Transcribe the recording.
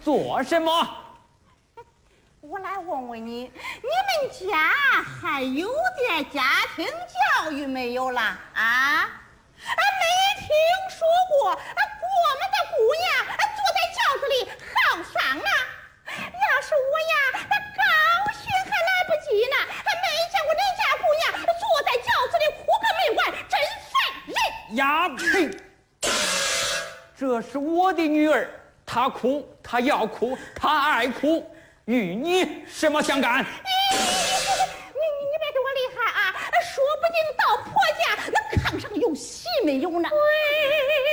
做什么？ 我来问问你，你们家还有点家庭教育没有啦？啊？没听说过，我们的姑娘坐在轿子里好上啊！要是我呀，高兴还来不及呢，还没见过人家姑娘坐在轿子里哭个没完，真烦人呀呸！这是我的女儿，她哭，她要哭，她爱哭，与你什么相干？ 你别给我厉害啊！说不定到婆家那炕上有戏没有呢。喂。